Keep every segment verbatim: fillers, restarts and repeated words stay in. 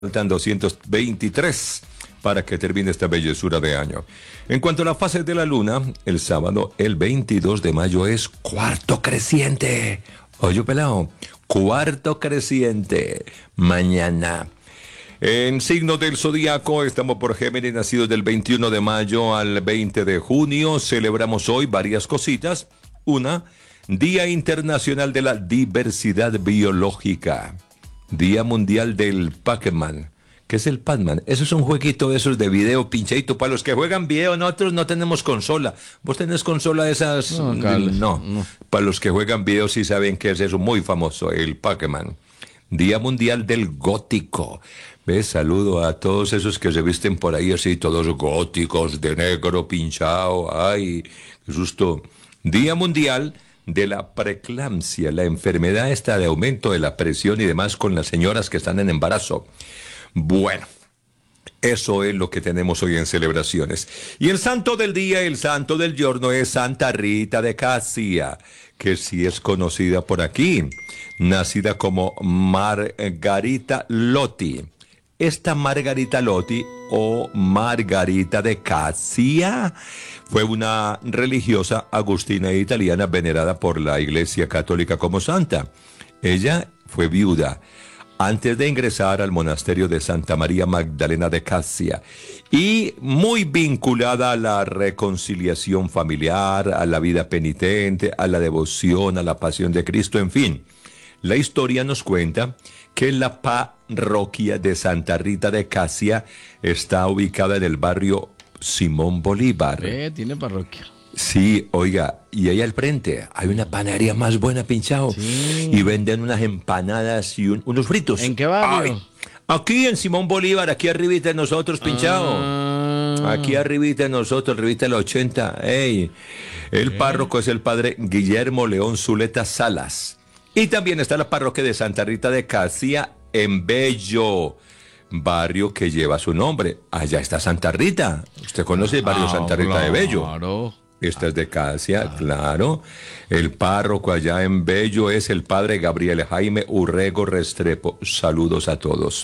Faltan doscientos veintitrés para que termine esta bellezura de año. En cuanto a la fase de la luna, el sábado, el veintidós de mayo, es cuarto creciente. Oye, pelado, cuarto creciente. Mañana. En signo del zodíaco, estamos por Géminis, nacidos del veintiuno de mayo al veinte de junio. Celebramos hoy varias cositas. Una, Día Internacional de la Diversidad Biológica. Día Mundial del Pac-Man. ¿Qué es el Pac-Man? Eso es un jueguito de esos de video pinchadito. Para los que juegan video, nosotros no tenemos consola. ¿Vos tenés consola de esas? No, Carlos, no. no. Para los que juegan video sí saben qué es eso. Muy famoso, el Pac-Man. Día Mundial del Gótico. ¿Ves? Saludo a todos esos que se visten por ahí así, todos góticos, de negro, pinchado. Ay, qué susto. Día Mundial de la preeclampsia, la enfermedad esta de aumento de la presión y demás con las señoras que están en embarazo. Bueno, eso es lo que tenemos hoy en celebraciones. Y el santo del día, el santo del giorno es Santa Rita de Casia, que sí es conocida por aquí, nacida como Margarita Lotti. Esta Margarita Lotti o Margarita de Casia fue una religiosa agustina italiana venerada por la Iglesia Católica como santa. Ella fue viuda antes de ingresar al monasterio de Santa María Magdalena de Casia y muy vinculada a la reconciliación familiar, a la vida penitente, a la devoción, a la pasión de Cristo, en fin. La historia nos cuenta que la parroquia de Santa Rita de Casia está ubicada en el barrio Simón Bolívar. Eh, tiene parroquia. Sí, oiga, y ahí al frente hay una panadería más buena, pinchado. Sí. Y venden unas empanadas y un- unos fritos. ¿En qué barrio? Ay, aquí en Simón Bolívar, aquí arribita de nosotros, pinchado. Ah. Aquí arribita de nosotros, arribita de la ochenta. Ey, el párroco es el padre Guillermo León Zuleta Salas. Y también está la parroquia de Santa Rita de Casia en Bello, barrio que lleva su nombre. Allá está Santa Rita. ¿Usted conoce el barrio Ah, Santa Rita de Bello? Claro. Esta es de Casia, claro. El párroco allá en Bello es el padre Gabriel Jaime Urrego Restrepo. Saludos a todos.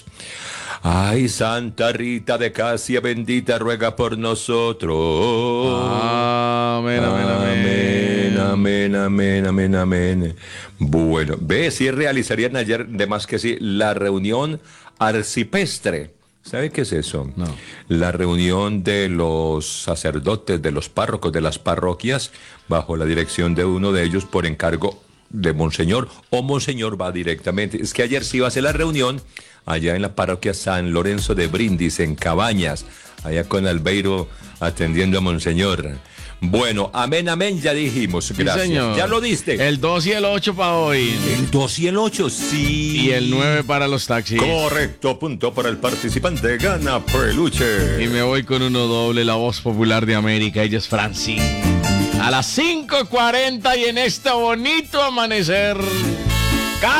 Ay, Santa Rita de Casia, bendita, ruega por nosotros. Amén, amén, Amén, amén. amén, amén, amén, amén. Bueno, ve, sí realizarían ayer, de más que sí, la reunión arcipestre. ¿Sabe qué es eso? No. La reunión de los sacerdotes, de los párrocos de las parroquias, bajo la dirección de uno de ellos por encargo de Monseñor, o Monseñor va directamente. Es que ayer sí iba a ser la reunión allá en la parroquia San Lorenzo de Brindis, en Cabañas, allá con Albeiro atendiendo a Monseñor. Bueno, amén, amén, ya dijimos, gracias. Sí, señor. ¿Ya lo diste? El dos y el ocho para hoy. El dos y el ocho, sí. Y el nueve para los taxis. Correcto, punto para el participante, gana peluche. Y me voy con uno doble, la voz popular de América, ella es Francine. A las cinco cuarenta y en este bonito amanecer.